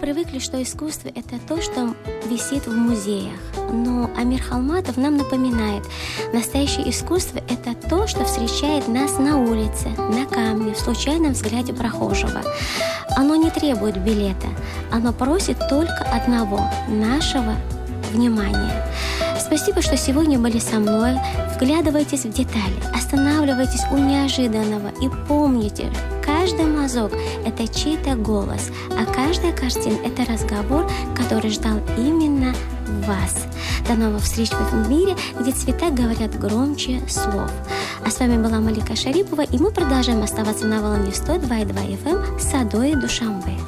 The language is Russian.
привыкли, что искусство – это то, что висит в музеях. Но Амир Холматов нам напоминает, настоящее искусство – это то, что встречает нас на улице, на камне, в случайном взгляде прохожего. Оно не требует билета, оно просит только одного – нашего внимания. Спасибо, что сегодня были со мной. Вглядывайтесь в детали, останавливайтесь у неожиданного и помните, каждый мазок – это чей-то голос, а каждая картина – это разговор, который ждал именно вас. До новых встреч в мире, где цвета говорят громче слов. А с вами была Малика Шарипова, и мы продолжаем оставаться на волне 102,2 FM с Садой Душанбе.